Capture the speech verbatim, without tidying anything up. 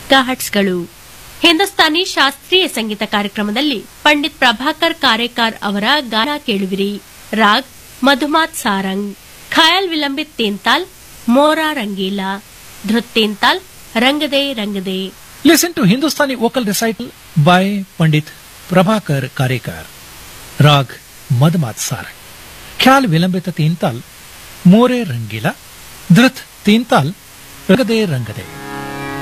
ಮೆಗಾಹರ್ಟ್ಸ್ಗಳು. ಹಿಂದೂಸ್ತಾನಿ ಶಾಸ್ತ್ರೀಯ ಸಂಗೀತ ಕಾರ್ಯಕ್ರಮದಲ್ಲಿ ಪಂಡಿತ್ ಪ್ರಭಾಕರ್ ಕಾರೇಕಾರ್ ಅವರ ಗಾನ ಕೇಳುವಿರಿ. Raag ಮಧುಮಾತ್ Sarang. Khayal vilambit ತೇಂತಾಲ್ ಮೋರಾ Rangeela. ಧೃತ್ ತೇಂತಾಲ್ ರಂಗದೆ ರಂಗದೆ. Listen to Hindustani vocal recital by Pandit Prabhakar Karekar. Rag Madhmat Sarang. Khyal Vilambita Teental More Rangila. Dhrit Teental Rangade Rangade.